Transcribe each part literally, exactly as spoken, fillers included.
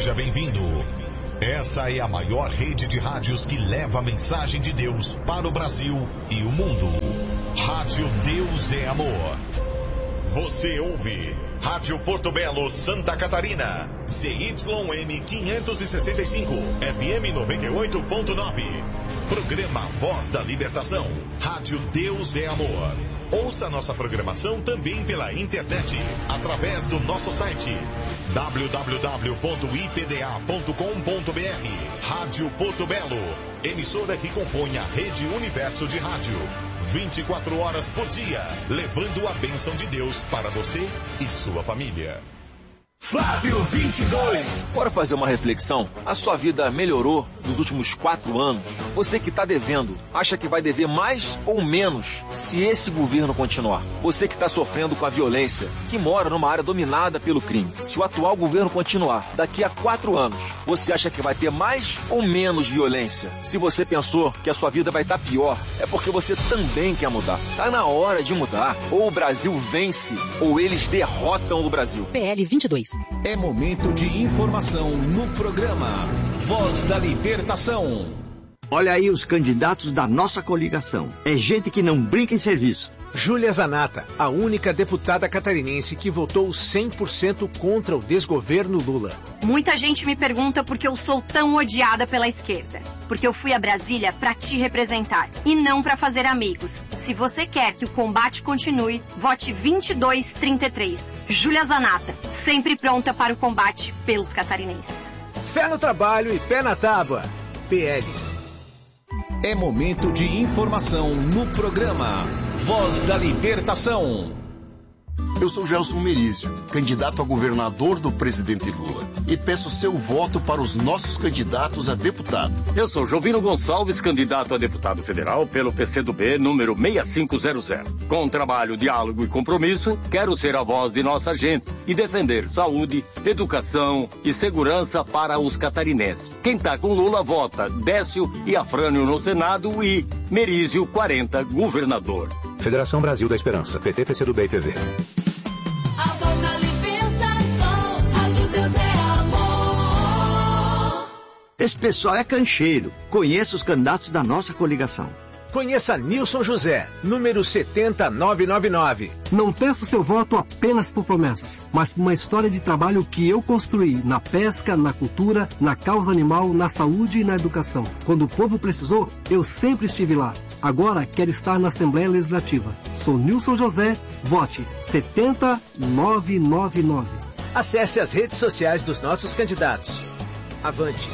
Seja bem-vindo. Essa é a maior rede de rádios que leva a mensagem de Deus para o Brasil e o mundo. Rádio Deus é Amor. Você ouve Rádio Porto Belo, Santa Catarina. C Y M quinhentos e sessenta e cinco, F M noventa e oito ponto nove. Programa Voz da Libertação. Rádio Deus é Amor. Ouça nossa programação também pela internet, através do nosso site w w w ponto i p d a ponto com ponto b r. Rádio Porto Belo, emissora que compõe a Rede Universo de Rádio. vinte e quatro horas por dia, levando a bênção de Deus para você e sua família. Flávio vinte e dois. Bora fazer uma reflexão? A sua vida melhorou nos últimos quatro anos? Você que está devendo, acha que vai dever mais ou menos se esse governo continuar? Você que está sofrendo com a violência, que mora numa área dominada pelo crime, se o atual governo continuar daqui a quatro anos, você acha que vai ter mais ou menos violência? Se você pensou que a sua vida vai estar pior, é porque você também quer mudar. Tá na hora de mudar. Ou o Brasil vence, ou eles derrotam o Brasil. P L vinte e dois. É momento de informação no programa Voz da Libertação. Olha aí os candidatos da nossa coligação. É gente que não brinca em serviço. Júlia Zanata, a única deputada catarinense que votou cem por cento contra o desgoverno Lula. Muita gente me pergunta por que eu sou tão odiada pela esquerda. Porque eu fui a Brasília para te representar e não para fazer amigos. Se você quer que o combate continue, vote vinte e dois trinta e três. Júlia Zanata, sempre pronta para o combate pelos catarinenses. Fé no trabalho e pé na tábua. P L. É momento de informação no programa Voz da Libertação. Eu sou Gelson Merizio, candidato a governador do presidente Lula, e peço seu voto para os nossos candidatos a deputado. Eu sou Jovino Gonçalves, candidato a deputado federal pelo P C do B, número seis cinco zero zero. Com trabalho, diálogo e compromisso, quero ser a voz de nossa gente e defender saúde, educação e segurança para os catarinenses. Quem tá com Lula vota Décio e Afrânio no Senado e Merizio quarenta, governador. Federação Brasil da Esperança, P T, P C do B e P V. A voz da libertação, Rádio Deus é amor. Esse pessoal é cancheiro. Conheça os candidatos da nossa coligação. Conheça Nilson José, número setenta mil novecentos e noventa e nove. Não peço seu voto apenas por promessas, mas por uma história de trabalho que eu construí na pesca, na cultura, na causa animal, na saúde e na educação. Quando o povo precisou, eu sempre estive lá. Agora quero estar na Assembleia Legislativa. Sou Nilson José, vote setenta mil novecentos e noventa e nove. Acesse as redes sociais dos nossos candidatos. Avante.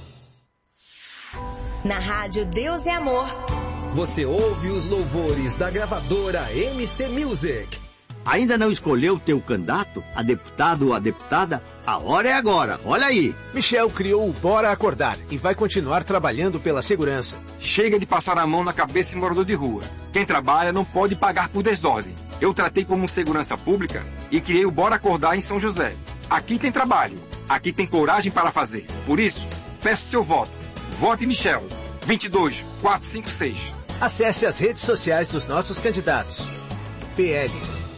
Na Rádio Deus é Amor. Você ouve os louvores da gravadora M C Music. Ainda não escolheu o teu candidato, a deputado ou a deputada? A hora é agora, olha aí. Michel criou o Bora Acordar e vai continuar trabalhando pela segurança. Chega de passar a mão na cabeça em morador de rua. Quem trabalha não pode pagar por desordem. Eu tratei como segurança pública e criei o Bora Acordar em São José. Aqui tem trabalho, aqui tem coragem para fazer. Por isso, peço seu voto. Vote Michel, vinte e dois quatrocentos e cinquenta e seis. Acesse as redes sociais dos nossos candidatos. P L.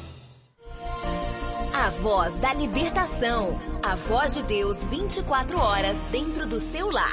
A voz da libertação. A voz de Deus vinte e quatro horas dentro do seu lar.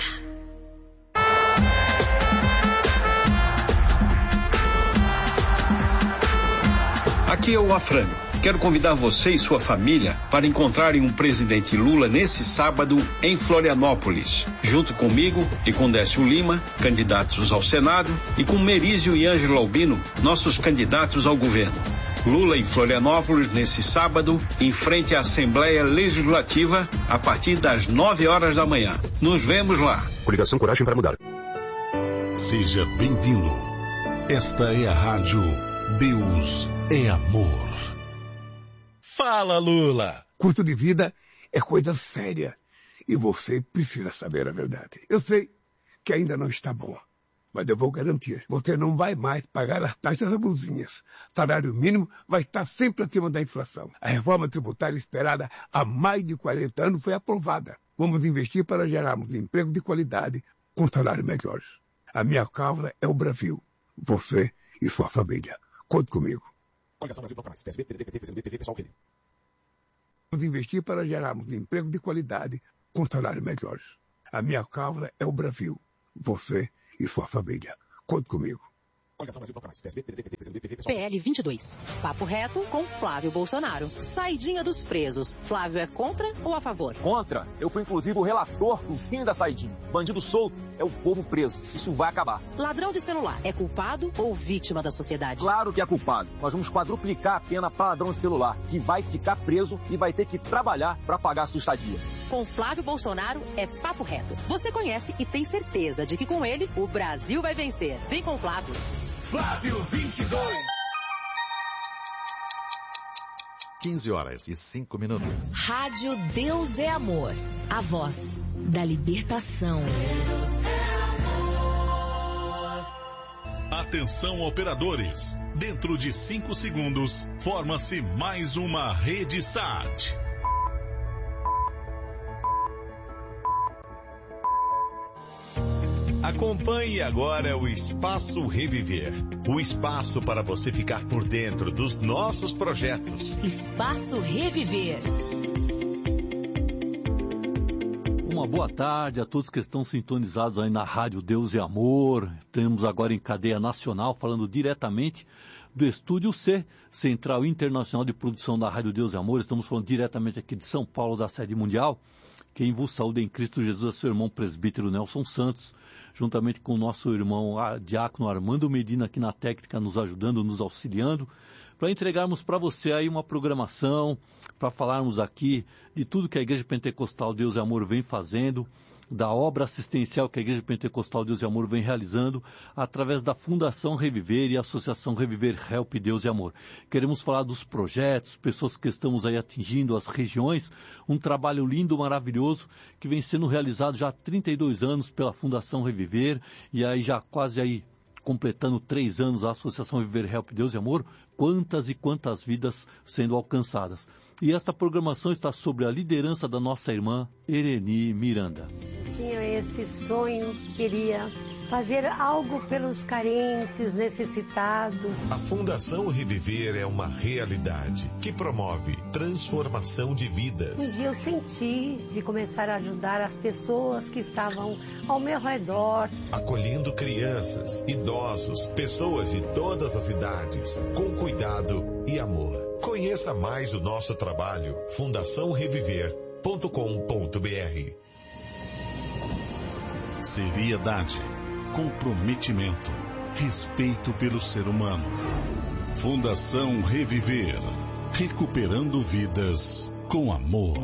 Aqui é o Afrânio. Quero convidar você e sua família para encontrarem o presidente Lula nesse sábado em Florianópolis, junto comigo e com Décio Lima, candidatos ao Senado, e com Merizio e Ângelo Albino, nossos candidatos ao governo. Lula em Florianópolis nesse sábado, em frente à Assembleia Legislativa, a partir das nove horas da manhã. Nos vemos lá. Coligação Coragem para Mudar. Seja bem-vindo. Esta é a Rádio Deus é Amor. Fala, Lula! Custo de vida é coisa séria e você precisa saber a verdade. Eu sei que ainda não está bom, mas eu vou garantir. Você não vai mais pagar as taxas abusinhas. Salário mínimo vai estar sempre acima da inflação. A reforma tributária esperada há mais de quarenta anos foi aprovada. Vamos investir para gerarmos emprego de qualidade com salários melhores. A minha causa é o Brasil. Você e sua família. Conte comigo. Coligação Brasil Canais, P S B, P D T, P T, P C do B, P V, P S O, P D. Vamos investir para gerarmos emprego de qualidade com salários melhores. A minha causa é o Brasil. Você e sua família. Conte comigo. P L vinte e dois. Papo reto com Flávio Bolsonaro. Saidinha dos presos. Flávio é contra ou a favor? Contra. Eu fui inclusive o relator do fim da saidinha. Bandido solto é o povo preso. Isso vai acabar. Ladrão de celular é culpado ou vítima da sociedade? Claro que é culpado. Nós vamos quadruplicar a pena para ladrão de celular, que vai ficar preso e vai ter que trabalhar para pagar a sua estadia. Com Flávio Bolsonaro é papo reto. Você conhece e tem certeza de que com ele o Brasil vai vencer. Vem com Flávio. Flávio vinte e dois. quinze horas e cinco minutos. Rádio Deus é Amor. A voz da libertação. Atenção, operadores. Dentro de cinco segundos, forma-se mais uma rede S A T. Acompanhe agora o Espaço Reviver. O espaço para você ficar por dentro dos nossos projetos. Espaço Reviver. Uma boa tarde a todos que estão sintonizados aí na Rádio Deus e Amor. Temos agora em cadeia nacional, falando diretamente do Estúdio C, Central Internacional de Produção da Rádio Deus e Amor. Estamos falando diretamente aqui de São Paulo, da sede mundial. Quem vos saúda em Cristo Jesus é seu irmão presbítero Nelson Santos, juntamente com o nosso irmão diácono Armando Medina aqui na técnica, nos ajudando, nos auxiliando, para entregarmos para você aí uma programação, para falarmos aqui de tudo que a Igreja Pentecostal Deus e Amor vem fazendo, da obra assistencial que a Igreja Pentecostal Deus e Amor vem realizando, através da Fundação Reviver e a Associação Reviver Help Deus e Amor. Queremos falar dos projetos, pessoas que estamos aí atingindo as regiões, um trabalho lindo, maravilhoso, que vem sendo realizado já há trinta e dois anos pela Fundação Reviver, e aí já quase aí completando três anos a Associação Reviver Help Deus e Amor, quantas e quantas vidas sendo alcançadas. E esta programação está sobre a liderança da nossa irmã Ereni Miranda. Tinha esse sonho, queria fazer algo pelos carentes, necessitados. A Fundação Reviver é uma realidade que promove transformação de vidas. Um dia eu senti de começar a ajudar as pessoas que estavam ao meu redor. Acolhendo crianças, idosos, pessoas de todas as idades, com cuidado e amor. Conheça mais o nosso trabalho, fundação reviver ponto com ponto b r. Seriedade, comprometimento, respeito pelo ser humano. Fundação Reviver, recuperando vidas com amor.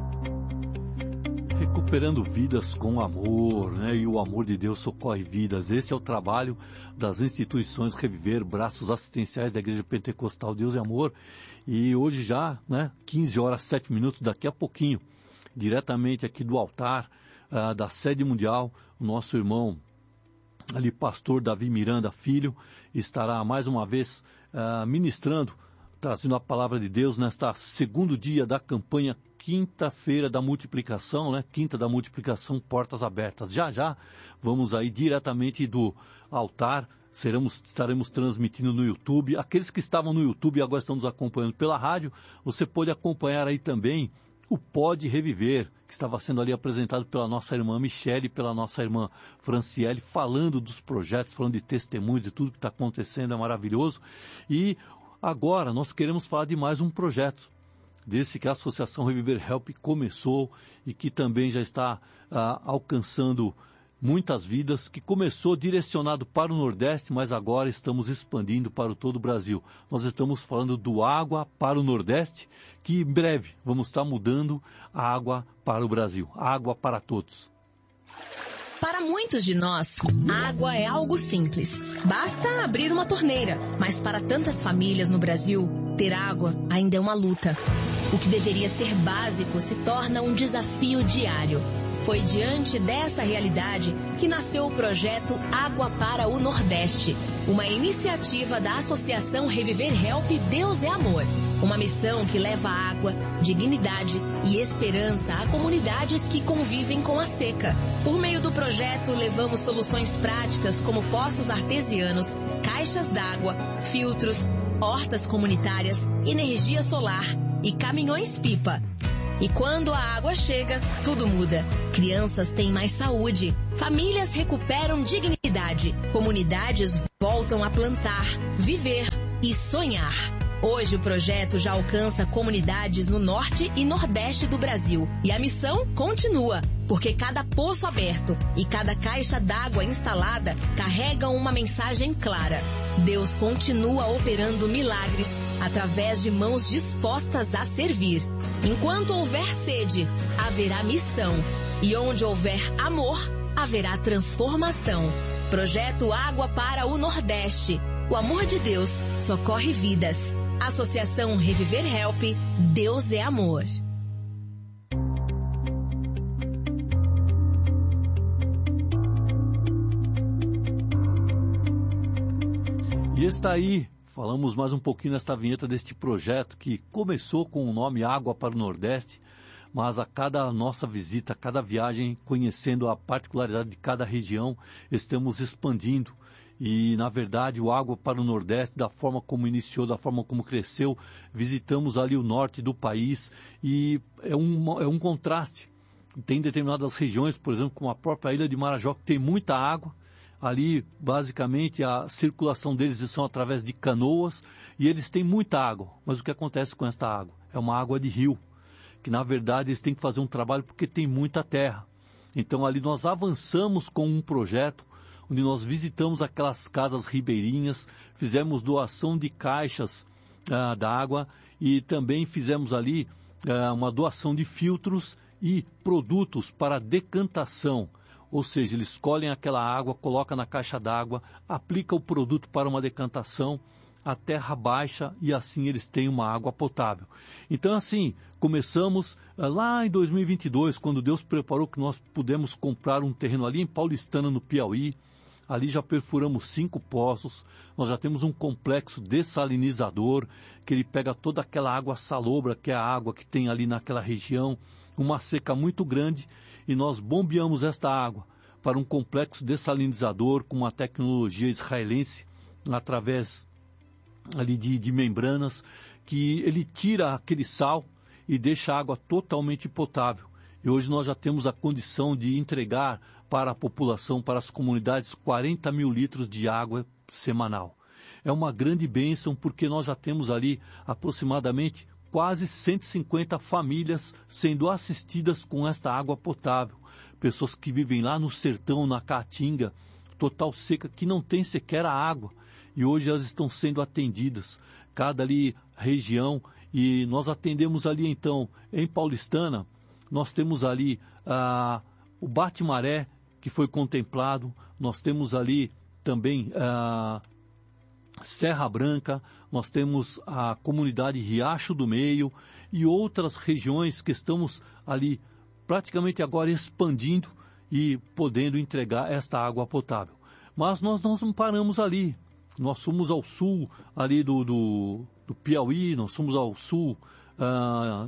Recuperando vidas com amor, né? E o amor de Deus socorre vidas. Esse é o trabalho das instituições Reviver, braços assistenciais da Igreja Pentecostal Deus e Amor. E hoje já, né, quinze horas, sete minutos, daqui a pouquinho, diretamente aqui do altar uh, da sede mundial, o nosso irmão ali, pastor Davi Miranda Filho, estará mais uma vez uh, ministrando, trazendo a palavra de Deus nesta segundo dia da campanha Quinta-feira da Multiplicação, né? Quinta da Multiplicação, portas abertas. Já, já, vamos aí diretamente do altar, seremos, estaremos transmitindo no YouTube. Aqueles que estavam no YouTube e agora estão nos acompanhando pela rádio, você pode acompanhar aí também o Pode Reviver, que estava sendo ali apresentado pela nossa irmã Michele e pela nossa irmã Franciele, falando dos projetos, falando de testemunhos, de tudo que está acontecendo, é maravilhoso. E agora nós queremos falar de mais um projeto, desse que a Associação Reviver Help começou e que também já está ah, alcançando muitas vidas, que começou direcionado para o Nordeste, mas agora estamos expandindo para o todo o Brasil. Nós estamos falando do Água para o Nordeste, que em breve vamos estar mudando a água para o Brasil, água para todos. Para muitos de nós, água é algo simples. Basta abrir uma torneira. Mas para tantas famílias no Brasil, ter água ainda é uma luta. O que deveria ser básico se torna um desafio diário. Foi diante dessa realidade que nasceu o projeto Água para o Nordeste, uma iniciativa da Associação Reviver Help Deus é Amor. Uma missão que leva água, dignidade e esperança a comunidades que convivem com a seca. Por meio do projeto, levamos soluções práticas como poços artesianos, caixas d'água, filtros, hortas comunitárias, energia solar e caminhões-pipa. E quando a água chega, tudo muda. Crianças têm mais saúde, famílias recuperam dignidade, comunidades voltam a plantar, viver e sonhar. Hoje o projeto já alcança comunidades no norte e nordeste do Brasil. E a missão continua, porque cada poço aberto e cada caixa d'água instalada carregam uma mensagem clara. Deus continua operando milagres através de mãos dispostas a servir. Enquanto houver sede, haverá missão. E onde houver amor, haverá transformação. Projeto Água para o Nordeste. O amor de Deus socorre vidas. Associação Reviver Help, Deus é amor. E está aí, falamos mais um pouquinho nesta vinheta deste projeto que começou com o nome Água para o Nordeste, mas a cada nossa visita, a cada viagem, conhecendo a particularidade de cada região, estamos expandindo. E, na verdade, o Água para o Nordeste, da forma como iniciou, da forma como cresceu, visitamos ali o norte do país e é um, é um contraste. Tem determinadas regiões, por exemplo, como a própria Ilha de Marajó, que tem muita água. Ali, basicamente, a circulação deles são através de canoas e eles têm muita água. Mas o que acontece com esta água? É uma água de rio, que, na verdade, eles têm que fazer um trabalho porque tem muita terra. Então, ali nós avançamos com um projeto onde nós visitamos aquelas casas ribeirinhas, fizemos doação de caixas ah, da água e também fizemos ali ah, uma doação de filtros e produtos para decantação. Ou seja, eles colhem aquela água, colocam na caixa d'água, aplicam o produto para uma decantação, a terra baixa e assim eles têm uma água potável. Então assim, começamos ah, lá em dois mil e vinte e dois, quando Deus preparou que nós pudemos comprar um terreno ali em Paulistana, no Piauí. Ali já perfuramos cinco poços, nós já temos um complexo dessalinizador, que ele pega toda aquela água salobra, que é a água que tem ali naquela região, uma seca muito grande, e nós bombeamos esta água para um complexo dessalinizador com uma tecnologia israelense, através ali de, de membranas, que ele tira aquele sal e deixa a água totalmente potável. E hoje nós já temos a condição de entregar para a população, para as comunidades, quarenta mil litros de água semanal. É uma grande bênção porque nós já temos ali aproximadamente quase cento e cinquenta famílias sendo assistidas com esta água potável. Pessoas que vivem lá no sertão, na Caatinga, total seca, que não tem sequer a água. E hoje elas estão sendo atendidas, cada ali região. E nós atendemos ali então, em Paulistana, nós temos ali ah, o Bate-Maré, que foi contemplado, nós temos ali também ah, Serra Branca, nós temos a comunidade Riacho do Meio e outras regiões que estamos ali praticamente agora expandindo e podendo entregar esta água potável. Mas nós, nós não paramos ali, nós fomos ao sul ali do, do, do Piauí, nós fomos ao sul ah,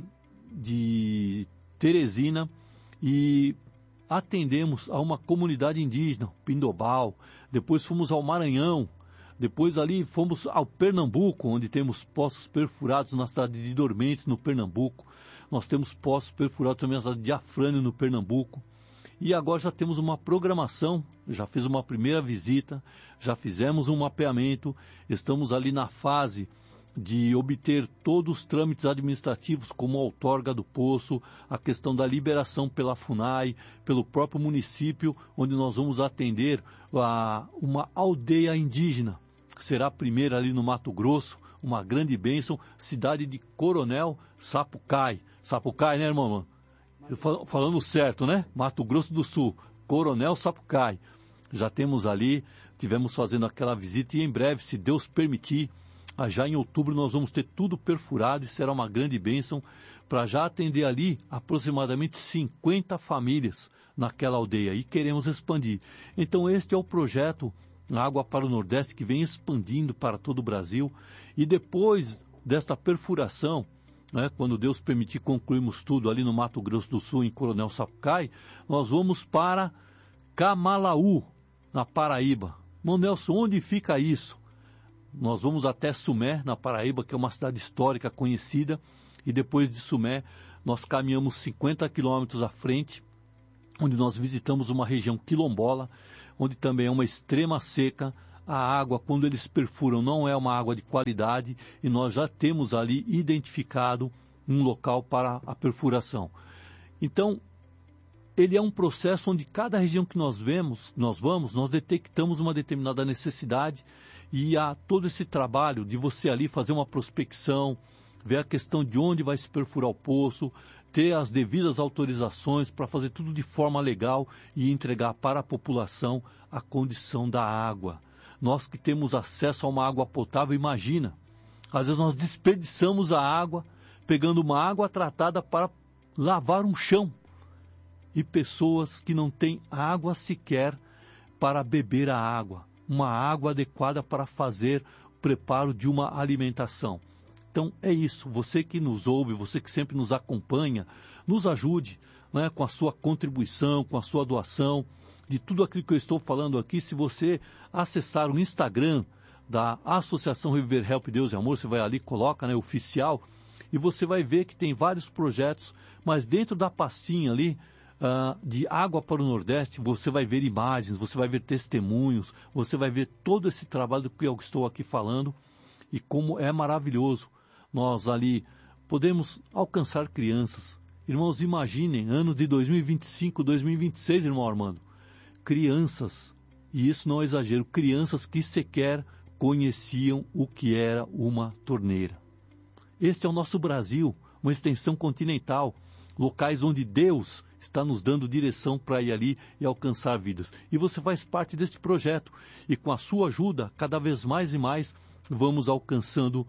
de Teresina e atendemos a uma comunidade indígena, Pindobal, depois fomos ao Maranhão, depois ali fomos ao Pernambuco, onde temos poços perfurados na cidade de Dormentes, no Pernambuco, nós temos poços perfurados também na cidade de Afrânio, no Pernambuco, e agora já temos uma programação, já fiz uma primeira visita, já fizemos um mapeamento, estamos ali na fase de obter todos os trâmites administrativos, como a outorga do poço, a questão da liberação pela FUNAI, pelo próprio município, onde nós vamos atender a uma aldeia indígena, que será a primeira ali no Mato Grosso, uma grande bênção, cidade de Coronel Sapucaí. Sapucaí, né, irmão? Falando certo, né? Mato Grosso do Sul, Coronel Sapucaí. Já temos ali, tivemos fazendo aquela visita e em breve, se Deus permitir, já em outubro nós vamos ter tudo perfurado e será uma grande bênção para já atender ali aproximadamente cinquenta famílias naquela aldeia e queremos expandir. Então este é o projeto Água para o Nordeste que vem expandindo para todo o Brasil e depois desta perfuração, né, quando Deus permitir concluirmos tudo ali no Mato Grosso do Sul, em Coronel Sapucaí, nós vamos para Camalaú, na Paraíba. Irmão Nelson, onde fica isso? Nós vamos até Sumé, na Paraíba, que é uma cidade histórica conhecida, e depois de Sumé, nós caminhamos cinquenta quilômetros à frente, onde nós visitamos uma região quilombola, onde também é uma extrema seca. A água, quando eles perfuram, não é uma água de qualidade, e nós já temos ali identificado um local para a perfuração. Então, ele é um processo onde cada região que nós vemos, nós vamos, nós detectamos uma determinada necessidade, e há todo esse trabalho de você ali fazer uma prospecção, ver a questão de onde vai se perfurar o poço, ter as devidas autorizações para fazer tudo de forma legal e entregar para a população a condição da água. Nós que temos acesso a uma água potável, imagina, às vezes nós desperdiçamos a água, pegando uma água tratada para lavar um chão, e pessoas que não têm água sequer para beber a água, uma água adequada para fazer o preparo de uma alimentação. Então é isso, você que nos ouve, você que sempre nos acompanha, nos ajude, né, com a sua contribuição, com a sua doação, de tudo aquilo que eu estou falando aqui. Se você acessar o Instagram da Associação Reviver Help Deus e Amor, você vai ali, coloca, né, oficial, e você vai ver que tem vários projetos, mas dentro da pastinha ali, Uh, de Água para o Nordeste, você vai ver imagens, você vai ver testemunhos, você vai ver todo esse trabalho do que eu estou aqui falando, e como é maravilhoso nós ali podemos alcançar crianças. Irmãos, imaginem, ano de dois mil e vinte e cinco, dois mil e vinte e seis, irmão Armando, crianças, e isso não é exagero, crianças que sequer conheciam o que era uma torneira. Este é o nosso Brasil, uma extensão continental, locais onde Deus está nos dando direção para ir ali e alcançar vidas. E você faz parte desse projeto. E com a sua ajuda, cada vez mais e mais, vamos alcançando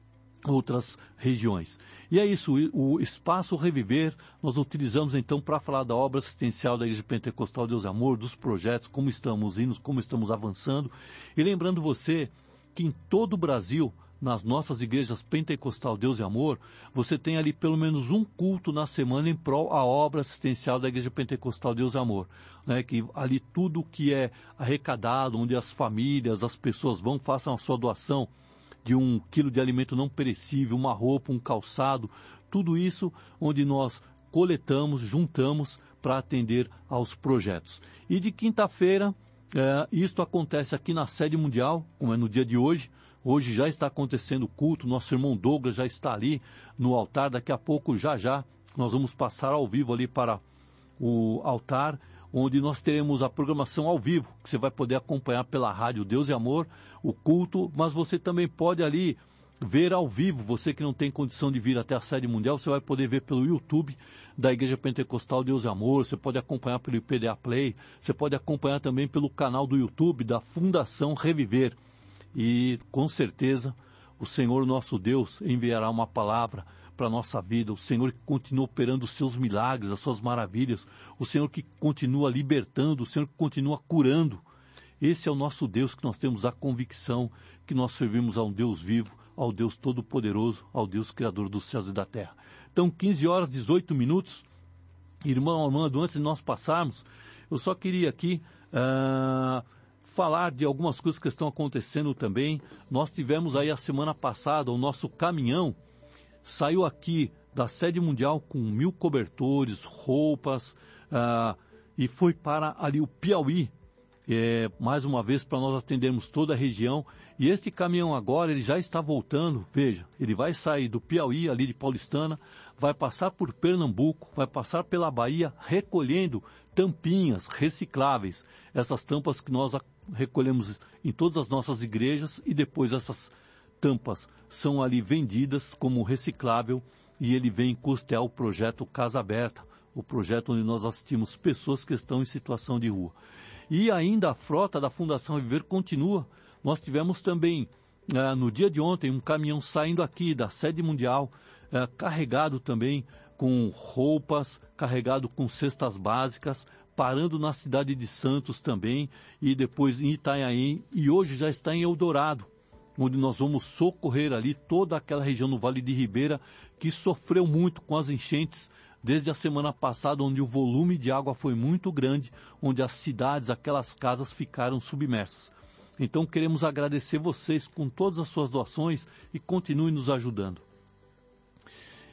outras regiões. E é isso, o Espaço Reviver, nós utilizamos então para falar da obra assistencial da Igreja Pentecostal Deus e Amor, dos projetos, como estamos indo, como estamos avançando. E lembrando você que em todo o Brasil, nas nossas igrejas Pentecostal Deus e Amor, você tem ali pelo menos um culto na semana em prol à obra assistencial da Igreja Pentecostal Deus e Amor, né? Que ali tudo que é arrecadado, onde as famílias, as pessoas vão, façam a sua doação de um quilo de alimento não perecível, uma roupa, um calçado, tudo isso onde nós coletamos, juntamos para atender aos projetos. E de quinta-feira, é, isto acontece aqui na sede mundial, como é no dia de hoje. Hoje já está acontecendo o culto, nosso irmão Douglas já está ali no altar, daqui a pouco, já já, nós vamos passar ao vivo ali para o altar, onde nós teremos a programação ao vivo, que você vai poder acompanhar pela rádio Deus e Amor, o culto, mas você também pode ali ver ao vivo, você que não tem condição de vir até a sede mundial, você vai poder ver pelo YouTube da Igreja Pentecostal Deus e Amor, você pode acompanhar pelo I P D A Play, você pode acompanhar também pelo canal do YouTube da Fundação Reviver. E com certeza o Senhor nosso Deus enviará uma palavra para a nossa vida, o Senhor que continua operando os seus milagres, as suas maravilhas, o Senhor que continua libertando, o Senhor que continua curando. Esse é o nosso Deus, que nós temos a convicção que nós servimos a um Deus vivo, ao Deus Todo-Poderoso, ao Deus Criador dos céus e da terra. Então, quinze horas, dezoito minutos, irmão Armando, antes de nós passarmos, eu só queria aqui Uh, falar de algumas coisas que estão acontecendo também. Nós tivemos aí a semana passada, o nosso caminhão saiu aqui da sede mundial com mil cobertores, roupas, uh, e foi para ali o Piauí, é, mais uma vez para nós atendermos toda a região. E este caminhão agora, ele já está voltando, veja, ele vai sair do Piauí, ali de Paulistana, vai passar por Pernambuco, vai passar pela Bahia, recolhendo tampinhas recicláveis, essas tampas que nós recolhemos em todas as nossas igrejas, e depois essas tampas são ali vendidas como reciclável, e ele vem custear o projeto Casa Aberta, o projeto onde nós assistimos pessoas que estão em situação de rua. E ainda a frota da Fundação Viver continua. Nós tivemos também, ah, no dia de ontem, um caminhão saindo aqui da sede mundial, ah, carregado também com roupas, carregado com cestas básicas, parando na cidade de Santos também, e depois em Itanhaém, e hoje já está em Eldorado, onde nós vamos socorrer ali toda aquela região no Vale de Ribeira, que sofreu muito com as enchentes desde a semana passada, onde o volume de água foi muito grande, onde as cidades, aquelas casas ficaram submersas. Então queremos agradecer vocês com todas as suas doações e continue nos ajudando.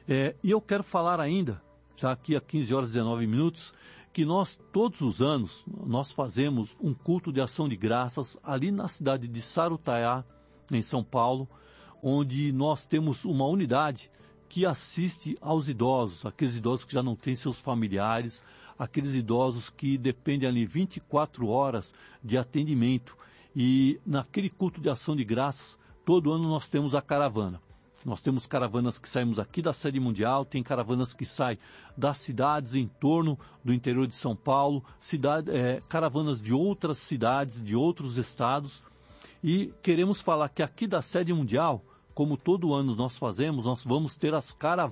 É, e eu quero falar ainda, já aqui a quinze horas e dezenove minutos, que nós, todos os anos, nós fazemos um culto de ação de graças ali na cidade de Sarutaiá, em São Paulo, onde nós temos uma unidade que assiste aos idosos, aqueles idosos que já não têm seus familiares, aqueles idosos que dependem ali vinte e quatro horas de atendimento. E naquele culto de ação de graças, todo ano nós temos a caravana. Nós temos caravanas que saímos aqui da sede mundial, tem caravanas que saem das cidades em torno do interior de São Paulo, cidade, é, caravanas de outras cidades, de outros estados. E queremos falar que aqui da sede mundial, como todo ano nós fazemos, nós vamos ter as caravanas